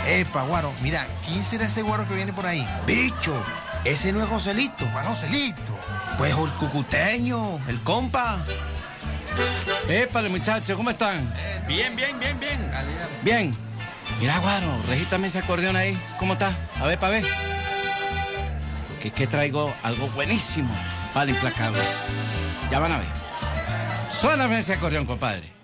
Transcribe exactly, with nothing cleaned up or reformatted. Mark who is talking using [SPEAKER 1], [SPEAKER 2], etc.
[SPEAKER 1] Epa, Guaro, mira, ¿quién será ese Guaro que viene por ahí?
[SPEAKER 2] Bicho, ese no es Joselito.
[SPEAKER 1] ¿Cuál Joselito?
[SPEAKER 2] Pues el cucuteño, el compa.
[SPEAKER 3] Épale, muchachos, ¿cómo están?
[SPEAKER 2] Bien, bien, bien, bien.
[SPEAKER 3] Bien. Mira, Guaro, regístrame ese acordeón ahí. ¿Cómo está? A ver, pa' ver. Porque es que traigo algo buenísimo para el implacable. Ya van a ver. Suéname ese acordeón, compadre.